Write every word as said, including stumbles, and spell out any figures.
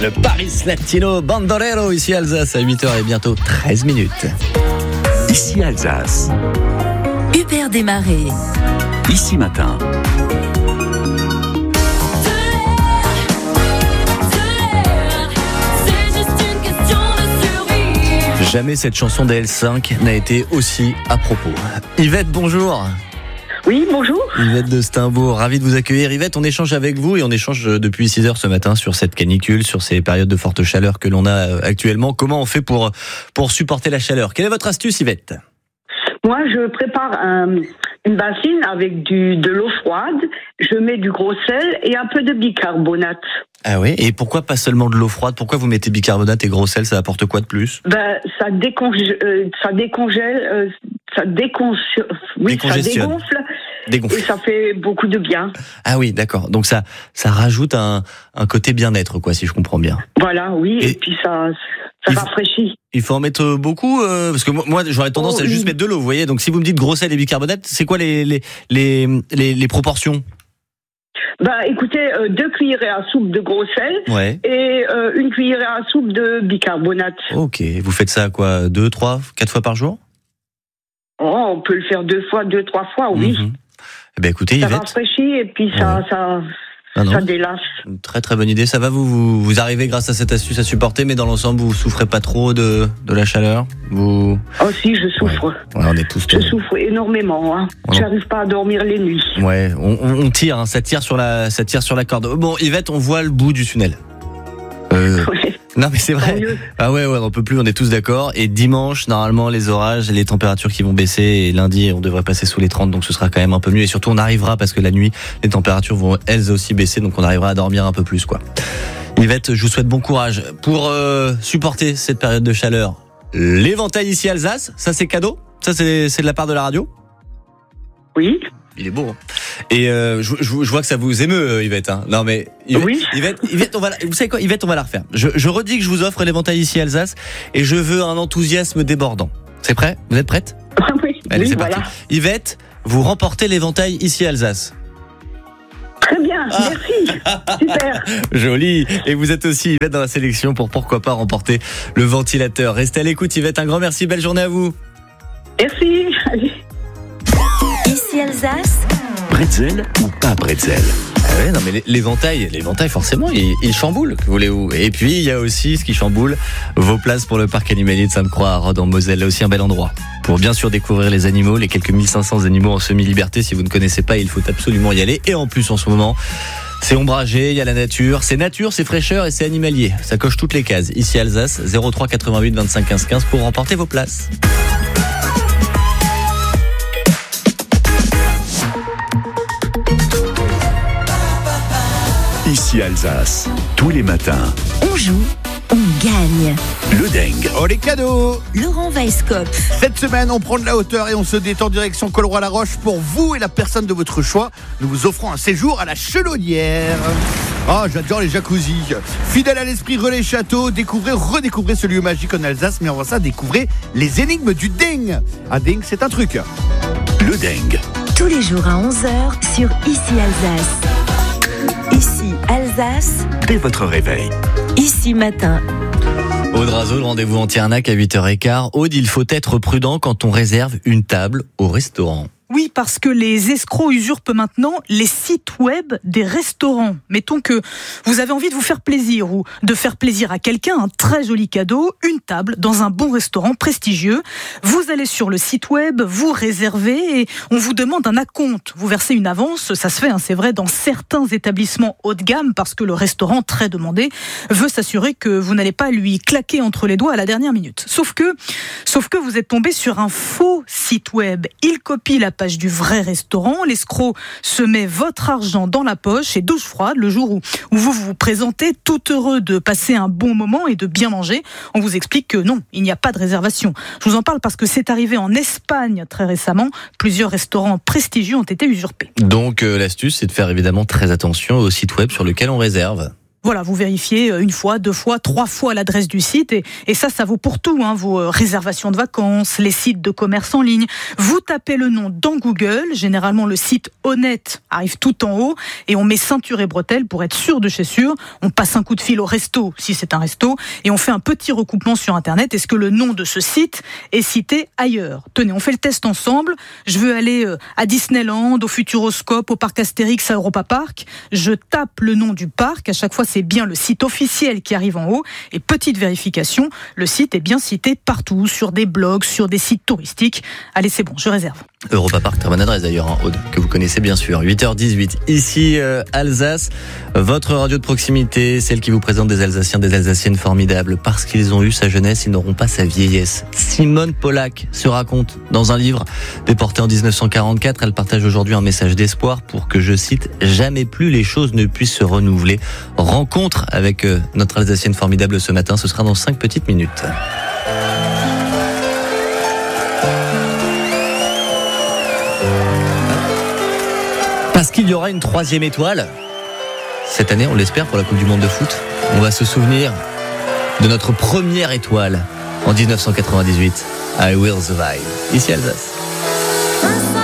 Le Paris Latino Bandolero, ici Alsace, à huit heures et bientôt treize minutes. Ici Alsace. Hubert Desmarais. Ici Matin. Jamais cette chanson des L cinq n'a été aussi à propos. Yvette, bonjour. Oui, bonjour. Yvette de Steimbourg, ravi de vous accueillir. Yvette, on échange avec vous et on échange depuis six heures ce matin sur cette canicule, sur ces périodes de forte chaleur que l'on a actuellement. Comment on fait pour, pour supporter la chaleur? Quelle est votre astuce, Yvette? Moi, je prépare un, une bassine avec du, de l'eau froide. Je mets du gros sel et un peu de bicarbonate. Ah oui? Et pourquoi pas seulement de l'eau froide? Pourquoi vous mettez bicarbonate et gros sel? Ça apporte quoi de plus? Ben, ça décongèle, euh, ça décongèle, euh, ça déconge- oui, ça dégonfle. Dégonfle. Et ça fait beaucoup de bien. Ah oui, d'accord. Donc ça, ça rajoute un, un côté bien-être, quoi, si je comprends bien. Voilà, oui. Et, et puis ça, ça il rafraîchit. Faut, il faut en mettre beaucoup, euh, parce que moi, j'aurais tendance oh, à juste oui. mettre de l'eau, vous voyez. Donc si vous me dites gros sel et bicarbonate, c'est quoi les les les les, les proportions? Bah, écoutez, euh, deux cuillerées à soupe de gros sel ouais. et euh, une cuillerée à soupe de bicarbonate. Ok. Vous faites ça quoi, deux, trois, quatre fois par jour? Oh, on peut le faire deux fois, deux, trois fois, oui. Mm-hmm. Eh ben écoutez, ça Yvette, rafraîchit et puis ça, ouais. ça, ah ça délasse. Une très très bonne idée. Ça va, vous, vous vous arrivez grâce à cette astuce à supporter, mais dans l'ensemble, vous souffrez pas trop de de la chaleur? Vous? Oh si, je souffre. Ouais, ouais on est tous. Je souffre énormément. Hein. Ouais. J'arrive pas à dormir les nuits. Ouais, on, on tire, hein, ça tire sur la, ça tire sur la corde. Bon, Yvette, on voit le bout du tunnel. Euh... Ouais. Non mais c'est vrai. Ah ouais ouais, on peut plus, on est tous d'accord. Et dimanche, normalement, les orages, les températures qui vont baisser. Et lundi, on devrait passer sous les trente, donc ce sera quand même un peu mieux. Et surtout, on arrivera parce que la nuit, les températures vont elles aussi baisser, donc on arrivera à dormir un peu plus, quoi. Yvette, je vous souhaite bon courage pour euh, supporter cette période de chaleur. L'éventail ici Alsace, ça c'est cadeau. Ça c'est c'est de la part de la radio. Oui. Il est beau. Hein. Et euh, je, je, je vois que ça vous émeut, Yvette. Hein. Non mais Yvette, oui. Yvette, Yvette, on va, vous savez quoi, Yvette, on va la refaire. Je, je redis que je vous offre l'éventail ici Alsace et je veux un enthousiasme débordant. C'est prêt? Vous êtes prête? Oui. Allez, oui, c'est voilà. parti. Yvette, vous remportez l'éventail ici Alsace. Très bien, ah. merci. Super. Joli. Et vous êtes aussi, Yvette, dans la sélection pour pourquoi pas remporter le ventilateur. Restez à l'écoute, Yvette. Un grand merci. Belle journée à vous. Merci. Allez. Ici Alsace. Bretzel ou pas bretzel? Ah ouais, non mais l'éventail, l'éventail forcément, il, il chamboule, que voulez-vous. Et puis il y a aussi ce qui chamboule, vos places pour le parc animalier de Sainte-Croix à Rhodes en Moselle, là aussi un bel endroit. Pour bien sûr découvrir les animaux, les quelques mille cinq cents animaux en semi-liberté, si vous ne connaissez pas, il faut absolument y aller. Et en plus en ce moment, c'est ombragé, il y a la nature, c'est nature, c'est fraîcheur et c'est animalier. Ça coche toutes les cases. Ici Alsace, zéro trois quatre-vingt-huit vingt-cinq quinze quinze pour remporter vos places. Ici Alsace, tous les matins. On joue, on gagne. Le dingue. Oh les cadeaux. Laurent Weisskopf. Cette semaine, on prend de la hauteur et on se détend direction Colroy-la-Roche pour vous et la personne de votre choix. Nous vous offrons un séjour à la Chelonnière. Ah, oh, j'adore les jacuzzis. Fidèle à l'esprit Relais Château, découvrez, redécouvrez ce lieu magique en Alsace, mais avant ça, découvrez les énigmes du dingue. Un dingue, c'est un truc. Le dingue. Tous les jours à onze heures sur Ici Alsace. Ici Alsace. Dès votre réveil. Ici matin. Aude Razo, le rendez-vous en Tiernac à huit heures quinze. Aude, il faut être prudent quand on réserve une table au restaurant. Oui, parce que les escrocs usurpent maintenant les sites web des restaurants. Mettons que vous avez envie de vous faire plaisir ou de faire plaisir à quelqu'un, un très joli cadeau, une table dans un bon restaurant prestigieux. Vous allez sur le site web, vous réservez et on vous demande un acompte. Vous versez une avance, ça se fait, hein, c'est vrai, dans certains établissements haut de gamme parce que le restaurant, très demandé, veut s'assurer que vous n'allez pas lui claquer entre les doigts à la dernière minute. Sauf que, sauf que vous êtes tombé sur un faux site web. Il copie la page du vrai restaurant, l'escroc se met votre argent dans la poche et douche froide le jour où, où vous vous présentez tout heureux de passer un bon moment et de bien manger. On vous explique que non, il n'y a pas de réservation. Je vous en parle parce que c'est arrivé en Espagne très récemment. Plusieurs restaurants prestigieux ont été usurpés. Donc euh, l'astuce, c'est de faire évidemment très attention au site web sur lequel on réserve. Voilà, vous vérifiez une fois, deux fois, trois fois l'adresse du site et, et ça, ça vaut pour tout, hein, vos euh, réservations de vacances, les sites de commerce en ligne. Vous tapez le nom dans Google, généralement le site honnête arrive tout en haut et on met ceinture et bretelles pour être sûr de chez sûr. On passe un coup de fil au resto, si c'est un resto, et on fait un petit recoupement sur Internet. Est-ce que le nom de ce site est cité ailleurs ? Tenez, on fait le test ensemble. Je veux aller euh, à Disneyland, au Futuroscope, au parc Astérix, à Europa Park. Je tape le nom du parc. À chaque fois, c'est bien le site officiel qui arrive en haut. Et petite vérification, le site est bien cité partout, sur des blogs, sur des sites touristiques. Allez, c'est bon, je réserve. Europa Park, très bonne adresse d'ailleurs, hein, Aude, que vous connaissez bien sûr. huit heures dix-huit, ici euh, Alsace, votre radio de proximité, celle qui vous présente des Alsaciens, des Alsaciennes formidables. Parce qu'ils ont eu sa jeunesse, ils n'auront pas sa vieillesse. Simone Pollack se raconte dans un livre déporté en dix-neuf cent quarante-quatre. Elle partage aujourd'hui un message d'espoir pour que, je cite, « Jamais plus les choses ne puissent se renouveler ». Rencontre avec euh, notre Alsacienne formidable ce matin, ce sera dans cinq petites minutes. Parce qu'il y aura une troisième étoile. Cette année, on l'espère, pour la Coupe du Monde de foot. On va se souvenir de notre première étoile en dix-neuf cent quatre-vingt-dix-huit. I Will Survive. Ici Alsace.